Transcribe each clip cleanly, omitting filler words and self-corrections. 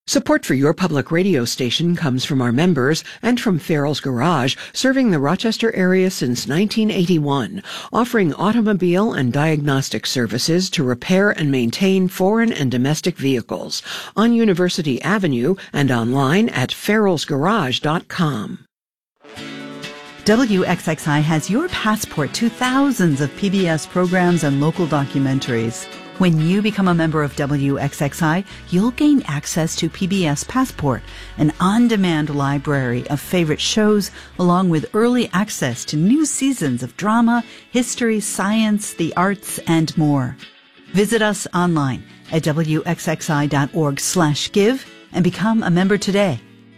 Support for your public radio station comes from our members and from Farrell's Garage, serving the Rochester area since 1981, offering automobile and diagnostic services to repair and maintain foreign and domestic vehicles on University Avenue and online at farrellsgarage.com. WXXI has your passport to thousands of PBS programs and local documentaries. When you become a member of WXXI, you'll gain access to PBS Passport, an on-demand library of favorite shows, along with early access to new seasons of drama, history, science, the arts, and more. Visit us online at wxxi.org/give and become a member today.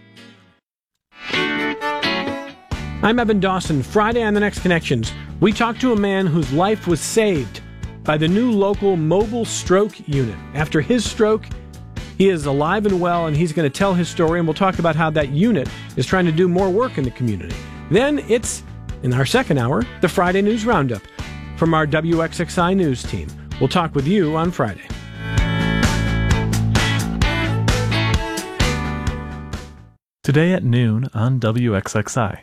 I'm Evan Dawson. Friday on The Next Connections, we talk to a man whose life was saved by the new local mobile stroke unit. After his stroke, he is alive and well, and he's going to tell his story, and we'll talk about how that unit is trying to do more work in the community. Then it's, in our second hour, the Friday News Roundup from our WXXI News team. We'll talk with you on Friday. Today at noon on WXXI.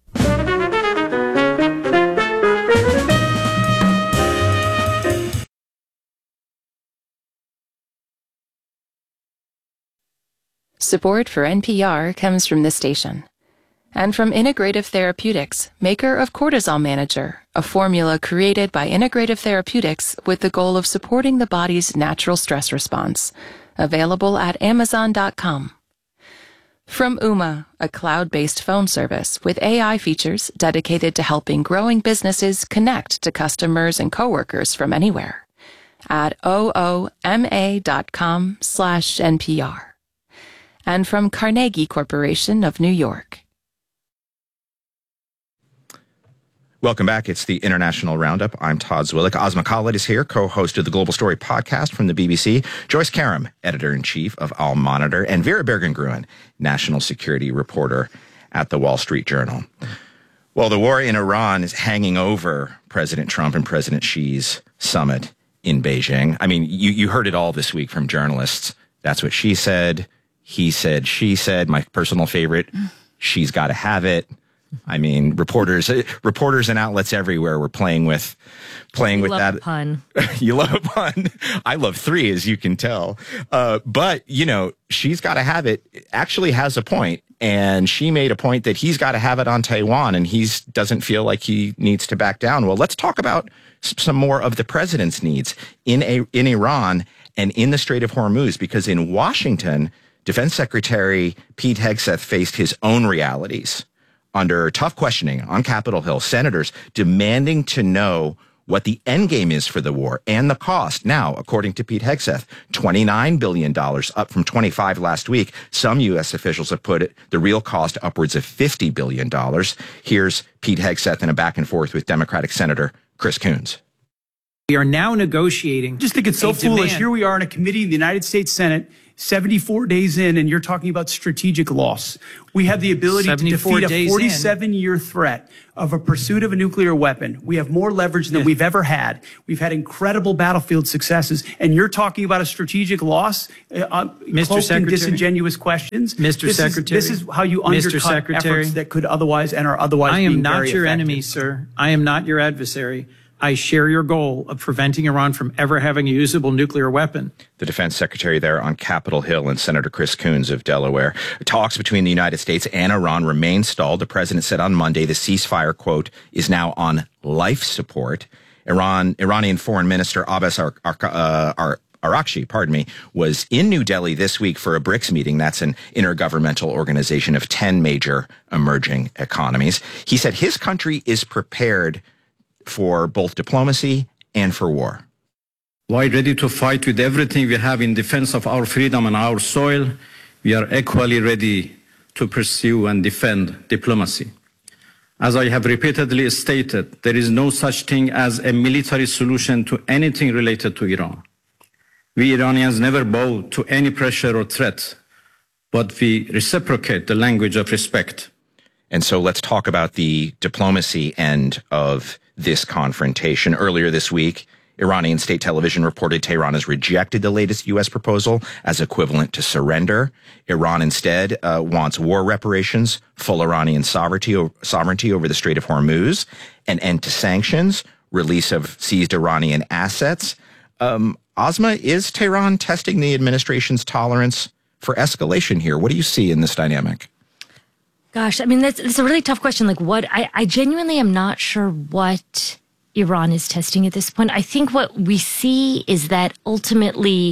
Support for NPR comes from this station and from Integrative Therapeutics, maker of Cortisol Manager, a formula created by Integrative Therapeutics with the goal of supporting the body's natural stress response. Available at Amazon.com. From Ooma, a cloud-based phone service with AI features dedicated to helping growing businesses connect to customers and coworkers from anywhere. At ooma.com/NPR. And from Carnegie Corporation of New York. Welcome back. It's the International Roundup. I'm Todd Zwillich. Ozma Khalid is here, co-host of the Global Story podcast from the BBC. Joyce Karam, editor-in-chief of Al Monitor, and Vera Bergengruen, national security reporter at the Wall Street Journal. Well, the war in Iran is hanging over President Trump and President Xi's summit in Beijing. I mean, you heard it all this week from journalists. That's what she said. He said, she said, my personal favorite, she's got to have it. I mean, reporters and outlets everywhere were playing with that. A pun. You love a pun. I love three, as you can tell. But, you know, she's got to have it actually has a point. And she made a point that he's got to have it on Taiwan, and he doesn't feel like he needs to back down. Well, let's talk about some more of the president's needs in Iran and in the Strait of Hormuz, because in Washington, Defense Secretary Pete Hegseth faced his own realities under tough questioning on Capitol Hill, senators demanding to know what the end game is for the war and the cost. Now, according to Pete Hegseth, $29 billion, up from $25 last week. Some U.S. officials have put the real cost upwards of $50 billion. Here's Pete Hegseth in a back and forth with Democratic Senator Chris Coons. We are now negotiating. Just think it's so foolish. Here we are in a committee in the United States Senate, 74 days in, and you're talking about strategic loss. We have the ability to defeat a 47-year threat of a pursuit of a nuclear weapon. We have more leverage than we've ever had. We've had incredible battlefield successes, and you're talking about a strategic loss? Mr. Secretary, disingenuous questions. Mr. Secretary, this is how you undercut efforts that could otherwise and are otherwise being very effective. I am not your enemy, sir. I am not your adversary. I share your goal of preventing Iran from ever having a usable nuclear weapon. The defense secretary there on Capitol Hill, and Senator Chris Coons of Delaware. Talks between the United States and Iran remain stalled. The president said on Monday the ceasefire, quote, is now on life support. Iranian Foreign Minister Abbas Araghchi, was in New Delhi this week for a BRICS meeting. That's an intergovernmental organization of 10 major emerging economies. He said his country is prepared for both diplomacy and for war. While ready to fight with everything we have in defense of our freedom and our soil, we are equally ready to pursue and defend diplomacy. As I have repeatedly stated, there is no such thing as a military solution to anything related to Iran. We Iranians never bow to any pressure or threat, but we reciprocate the language of respect. And so let's talk about the diplomacy end of this confrontation. Earlier this week, Iranian state television reported Tehran has rejected the latest U.S. proposal as equivalent to surrender. Iran instead wants war reparations, full Iranian sovereignty over the Strait of Hormuz, an end to sanctions, release of seized Iranian assets. Asma, is Tehran testing the administration's tolerance for escalation here? What do you see in this dynamic? Gosh, I mean, that's a really tough question. Like, what I genuinely am not sure what Iran is testing at this point. I think what we see is that ultimately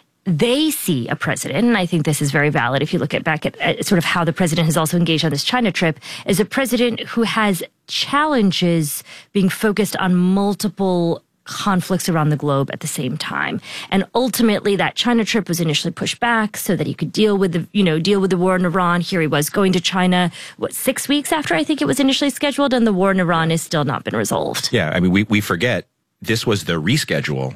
they see a president, and I think this is very valid if you look back at sort of how the president has also engaged on this China trip, as a president who has challenges being focused on multiple conflicts around the globe at the same time. And ultimately that China trip was initially pushed back so that he could deal with the war in Iran. Here he was going to China, 6 weeks after I think it was initially scheduled, and the war in Iran has still not been resolved. Yeah, I mean, we forget this was the reschedule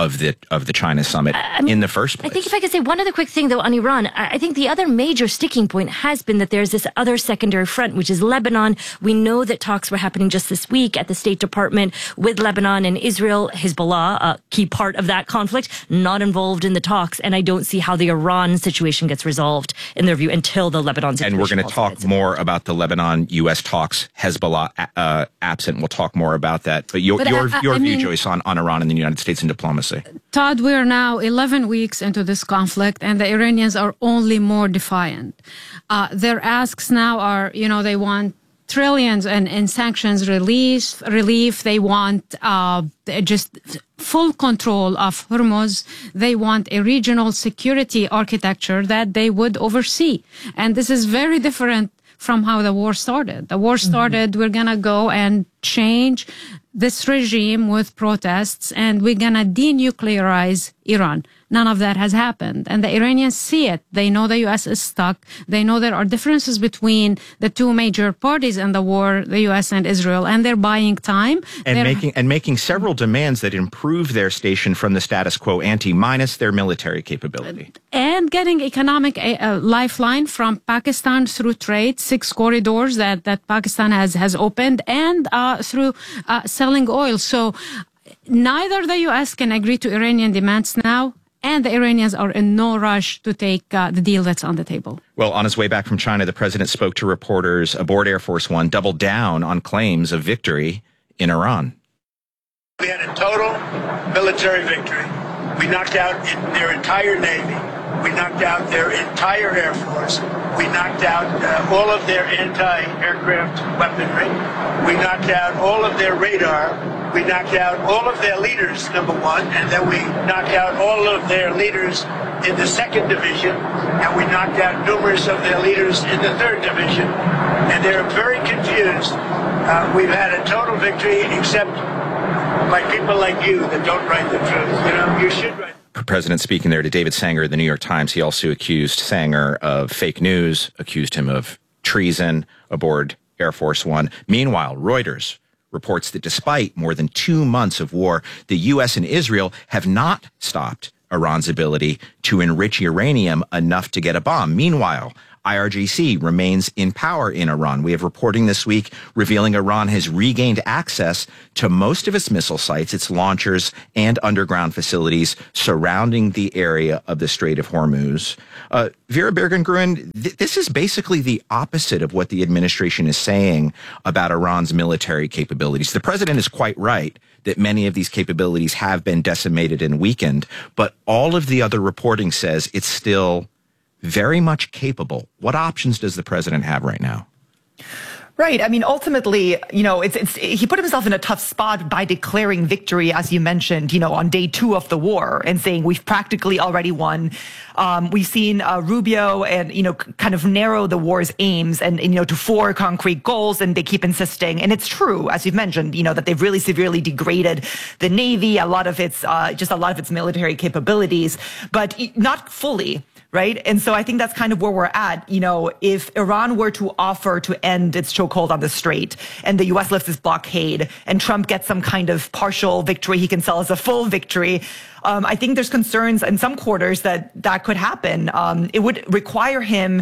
of the China summit in the first place. I think if I could say one other quick thing, though, on Iran, I think the other major sticking point has been that there's this other secondary front, which is Lebanon. We know that talks were happening just this week at the State Department with Lebanon and Israel. Hezbollah, a key part of that conflict, not involved in the talks. And I don't see how the Iran situation gets resolved, in their view, until the Lebanon situation. And we're going to talk more about the Lebanon-U.S. talks. Hezbollah absent. We'll talk more about that. But your view, Joyce, on Iran and the United States in diplomacy. Todd, we are now 11 weeks into this conflict, and the Iranians are only more defiant. Their asks now are, they want trillions in sanctions relief. They want just full control of Hormuz. They want a regional security architecture that they would oversee. And this is very different from how the war started. The war started, we're going to go and change this regime with protests, and we're going to denuclearize Iran. None of that has happened. And the Iranians see it. They know the U.S. is stuck. They know there are differences between the two major parties in the war, the U.S. and Israel, and they're buying time. And making several demands that improve their station from the status quo ante, minus their military capability. And getting economic lifeline from Pakistan through trade, 6 corridors that Pakistan has opened, and through selling oil. So neither the U.S. can agree to Iranian demands now, and the Iranians are in no rush to take the deal that's on the table. Well, on his way back from China, the president spoke to reporters aboard Air Force One, doubled down on claims of victory in Iran. We had a total military victory. We knocked out their entire Navy. We knocked out their entire Air Force. We knocked out all of their anti-aircraft weaponry. We knocked out all of their radar. We knocked out all of their leaders, number one, and then we knocked out all of their leaders in the 2nd Division, and we knocked out numerous of their leaders in the 3rd Division. And they're very confused. We've had a total victory, except by people like you that don't write the truth. You should write. President speaking there to David Sanger of the New York Times. He also accused Sanger of fake news, accused him of treason aboard Air Force One. Meanwhile, Reuters reports that despite more than 2 months of war, the U.S. and Israel have not stopped Iran's ability to enrich uranium enough to get a bomb. Meanwhile, IRGC remains in power in Iran. We have reporting this week revealing Iran has regained access to most of its missile sites, its launchers, and underground facilities surrounding the area of the Strait of Hormuz. Vera Bergengruen, this is basically the opposite of what the administration is saying about Iran's military capabilities. The president is quite right that many of these capabilities have been decimated and weakened, but all of the other reporting says it's still very much capable. What options does the president have right now? Right. I mean, ultimately, he put himself in a tough spot by declaring victory, as you mentioned, on day 2 of the war and saying we've practically already won. We've seen Rubio and, kind of narrow the war's aims and, to 4 concrete goals. And they keep insisting. And it's true, as you've mentioned, that they've really severely degraded the Navy, a lot of its military capabilities, but not fully. Right. And so I think that's kind of where we're at. If Iran were to offer to end its chokehold on the strait and the U.S. lifts its blockade and Trump gets some kind of partial victory he can sell as a full victory, I think there's concerns in some quarters that could happen. It would require him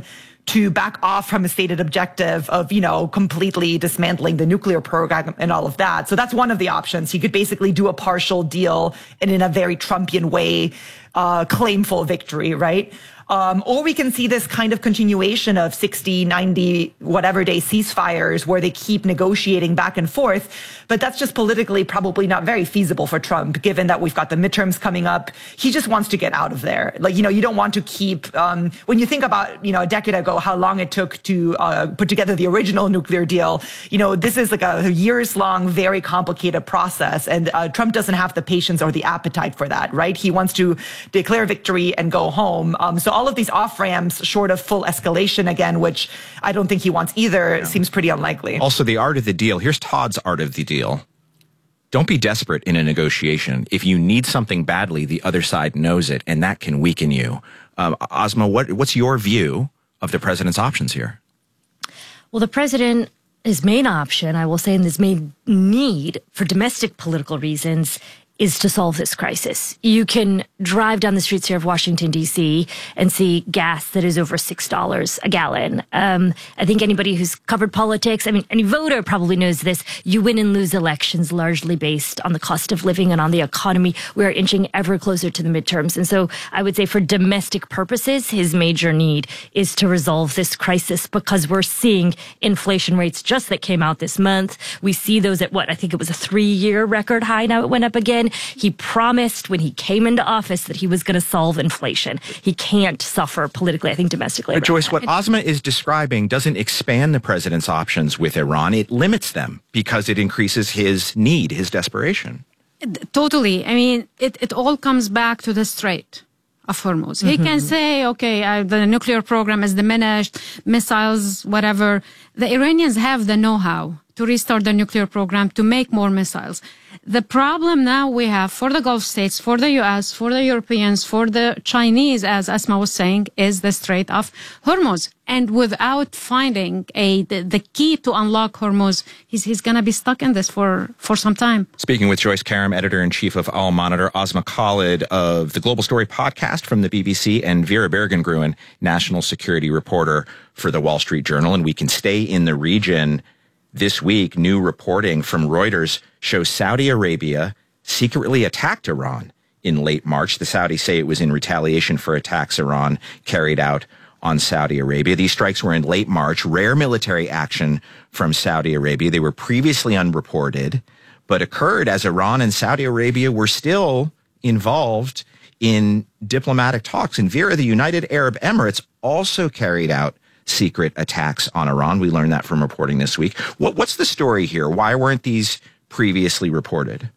to back off from a stated objective of, completely dismantling the nuclear program and all of that. So that's one of the options. He could basically do a partial deal and in a very Trumpian way, claim full victory, right? Or we can see this kind of continuation of 60, 90, whatever day ceasefires where they keep negotiating back and forth. But that's just politically probably not very feasible for Trump, given that we've got the midterms coming up. He just wants to get out of there. You don't want to keep, when you think about, a decade ago, how long it took to put together the original nuclear deal, this is like a years-long, very complicated process. And Trump doesn't have the patience or the appetite for that, right? He wants to declare victory and go home. So all of these off-ramps, short of full escalation again, which I don't think he wants either, seems pretty unlikely. Also, the art of the deal. Here's Todd's art of the deal. Don't be desperate in a negotiation. If you need something badly, the other side knows it, and that can weaken you. Asma, what's your view of the president's options here? Well, the president, his main option, I will say, and his main need for domestic political reasons is to solve this crisis. You can drive down the streets here of Washington, D.C. and see gas that is over $6 a gallon. I think anybody who's covered politics, any voter probably knows this. You win and lose elections largely based on the cost of living and on the economy. We are inching ever closer to the midterms. And so I would say for domestic purposes, his major need is to resolve this crisis because we're seeing inflation rates just that came out this month. We see those at I think it was a 3-year record high. Now it went up again. He promised when he came into office that he was going to solve inflation. He can't suffer politically, I think domestically. But Joyce, what Asma is describing doesn't expand the president's options with Iran. It limits them because it increases his need, his desperation. Totally. It all comes back to the Strait of Hormuz. He can say, okay, the nuclear program is diminished, missiles, whatever. The Iranians have the know-how to restart the nuclear program, to make more missiles. The problem now we have for the Gulf states, for the U.S., for the Europeans, for the Chinese, as Asma was saying, is the Strait of Hormuz. And without finding the key to unlock Hormuz, he's going to be stuck in this for some time. Speaking with Joyce Karam, editor-in-chief of Al Monitor, Asma Khalid of the Global Story podcast from the BBC, and Vera Bergengruen, national security reporter for the Wall Street Journal. And we can stay in the region. This week, new reporting from Reuters shows Saudi Arabia secretly attacked Iran in late March. The Saudis say it was in retaliation for attacks Iran carried out on Saudi Arabia. These strikes were in late March, rare military action from Saudi Arabia. They were previously unreported, but occurred as Iran and Saudi Arabia were still involved in diplomatic talks. And Vera, the United Arab Emirates also carried out secret attacks on Iran. We learned that from reporting this week. What's the story here? Why weren't these previously reported?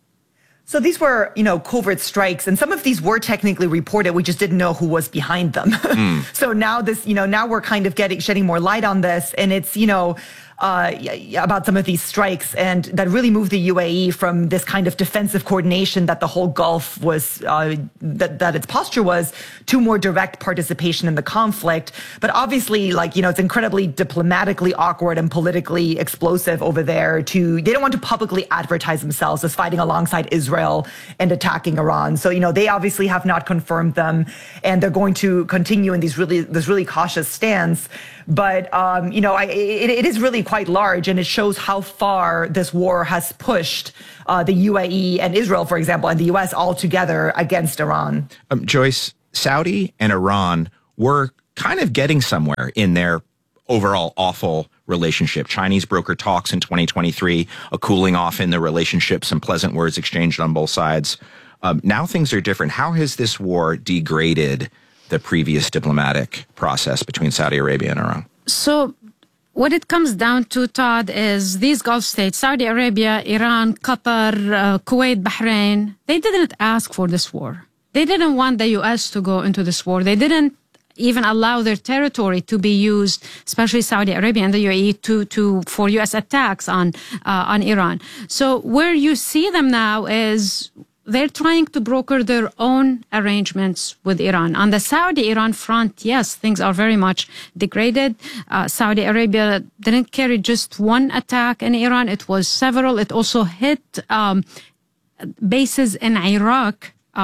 So these were, covert strikes, and some of these were technically reported. We just didn't know who was behind them. So now now we're kind of shedding more light on this, and it's, about some of these strikes, and that really moved the UAE from this kind of defensive coordination that the whole Gulf was, that its posture was, to more direct participation in the conflict. But obviously, it's incredibly diplomatically awkward and politically explosive over there. They don't want to publicly advertise themselves as fighting alongside Israel and attacking Iran. So, they obviously have not confirmed them, and they're going to continue in this really cautious stance. But, it is really quite large, and it shows how far this war has pushed the UAE and Israel, for example, and the U.S. all together against Iran. Joyce, Saudi and Iran were kind of getting somewhere in their overall awful relationship. Chinese brokered talks in 2023, a cooling off in the relationship, some pleasant words exchanged on both sides. Now things are different. How has this war degraded the previous diplomatic process between Saudi Arabia and Iran? So what it comes down to, Todd, is these Gulf states, Saudi Arabia, Iran, Qatar, Kuwait, Bahrain, they didn't ask for this war. They didn't want the U.S. to go into this war. They didn't even allow their territory to be used, especially Saudi Arabia and the UAE, for U.S. attacks on Iran. So where you see them now is they're trying to broker their own arrangements with Iran. On the Saudi-Iran front, yes, things are very much degraded. Saudi Arabia didn't carry just one attack in Iran. It was several. It also hit bases in Iraq,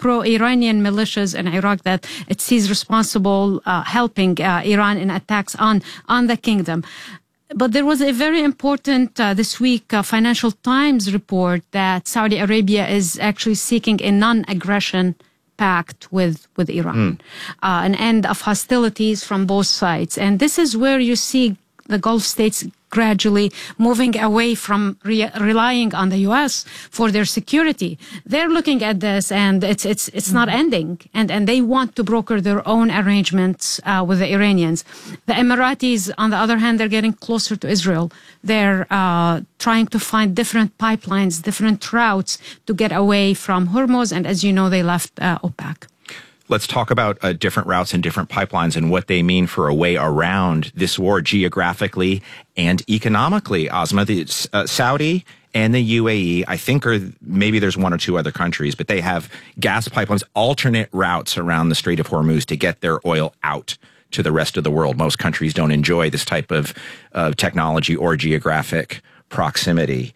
pro-Iranian militias in Iraq that it sees responsible helping Iran in attacks on the kingdom. But there was a very important, this week, Financial Times report that Saudi Arabia is actually seeking a non-aggression pact with Iran, an end of hostilities from both sides. And this is where you see the Gulf states gradually moving away from relying on the U.S. for their security. They're looking at this, and it's not ending, and they want to broker their own arrangements with the Iranians. The Emiratis, on the other hand, they're getting closer to Israel. They're trying to find different pipelines, different routes to get away from Hormuz, and as you know, they left OPEC. Let's talk about different routes and different pipelines and what they mean for a way around this war geographically and economically. Asma, the Saudi and the UAE, I think, maybe there's one or two other countries, but they have gas pipelines, alternate routes around the Strait of Hormuz to get their oil out to the rest of the world. Most countries don't enjoy this type of technology or geographic proximity.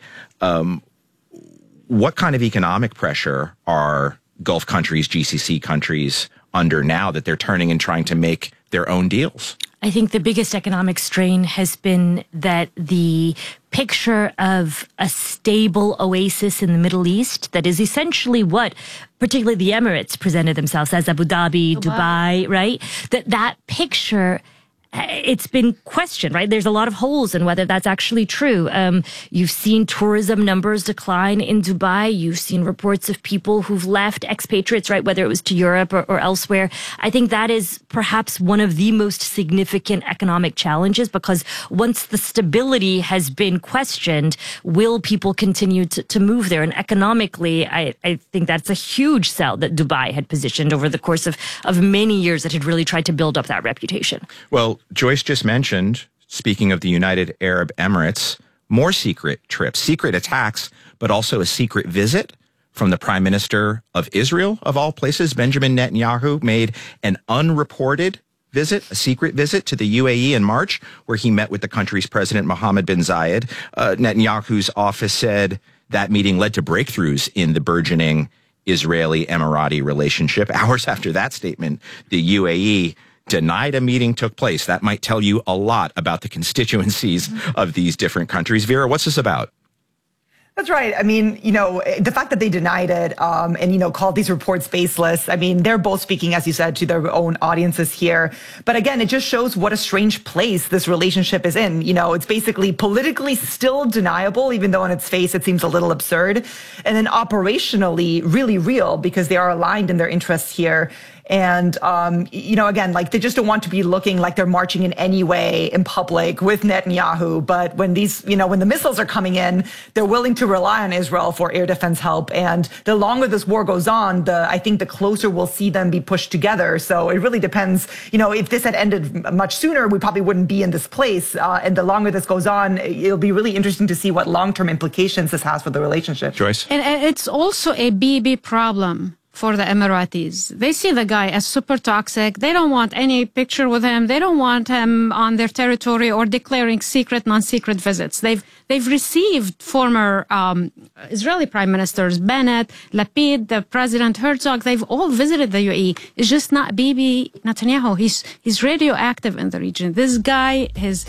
What kind of economic pressure are Gulf countries, GCC countries under now that they're turning and trying to make their own deals? I think the biggest economic strain has been that the picture of a stable oasis in the Middle East, that is essentially what particularly the Emirates presented themselves as, Abu Dhabi, Dubai, right? That picture, it's been questioned, right? There's a lot of holes in whether that's actually true. You've seen tourism numbers decline in Dubai. You've seen reports of people who've left, expatriates, right? Whether it was to Europe or elsewhere. I think that is perhaps one of the most significant economic challenges, because once the stability has been questioned, will people continue to move there? And economically, I think that's a huge sell that Dubai had positioned over the course of many years, that had really tried to build up that reputation. Well, Joyce just mentioned, speaking of the United Arab Emirates, more secret trips, secret attacks, but also a secret visit from the Prime Minister of Israel, of all places. Benjamin Netanyahu made an unreported visit, a secret visit to the UAE in March, where he met with the country's President Mohammed bin Zayed. Netanyahu's office said that meeting led to breakthroughs in the burgeoning Israeli-Emirati relationship. Hours after that statement, the UAE denied a meeting took place. That might tell you a lot about the constituencies of these different countries. Vera, what's this about? That's right. I mean, the fact that they denied it and, called these reports baseless, I mean, they're both speaking, as you said, to their own audiences here. But again, it just shows what a strange place this relationship is in. It's basically politically still deniable, even though on its face it seems a little absurd. And then operationally really real, because they are aligned in their interests here. And, again, like, they just don't want to be looking like they're marching in any way in public with Netanyahu. But when when the missiles are coming in, they're willing to rely on Israel for air defense help. And the longer this war goes on, I think the closer we'll see them be pushed together. So it really depends. If this had ended much sooner, we probably wouldn't be in this place. And the longer this goes on, it'll be really interesting to see what long-term implications this has for the relationship. Joyce? And it's also a Bibi problem for the Emiratis. They see the guy as super toxic. They don't want any picture with him. They don't want him on their territory or declaring secret, non-secret visits. They've received former Israeli prime ministers, Bennett, Lapid, the President Herzog. They've all visited the UAE. It's just not Bibi Netanyahu. He's radioactive in the region. This guy,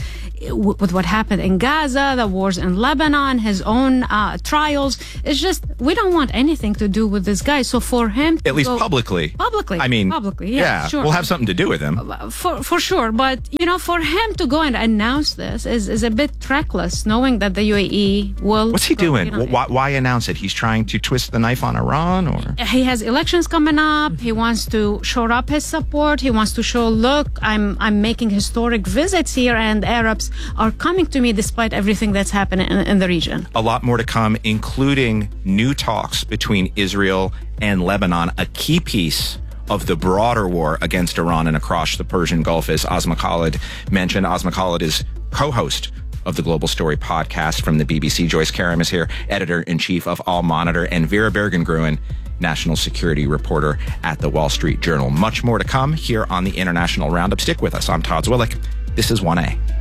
with what happened in Gaza, the wars in Lebanon, his own trials, it's just, we don't want anything to do with this guy. So for him to at least publicly. I mean, yeah, sure. We'll have something to do with him. For sure. But, for him to go and announce this is a bit reckless, knowing that the UAE will... What's he doing? Why announce it? He's trying to twist the knife on Iran, or? He has elections coming up. He wants to shore up his support. He wants to show, look, I'm making historic visits here, and Arabs are coming to me despite everything that's happening in the region. A lot more to come, including new talks between Israel and Lebanon, a key piece of the broader war against Iran and across the Persian Gulf, as Asma Khalid mentioned. Asma Khalid is co-host of the Global Story podcast from the BBC. Joyce Karam is here, editor-in-chief of All Monitor, and Vera Bergengruen, national security reporter at the Wall Street Journal. Much more to come here on the International Roundup. Stick with us. I'm Todd Zwillich. This is 1A.